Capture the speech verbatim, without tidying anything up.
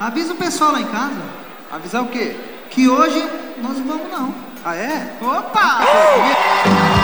Avisa o pessoal lá em casa. Avisar o quê? Que hoje nós não vamos não. Ah, é? Opa!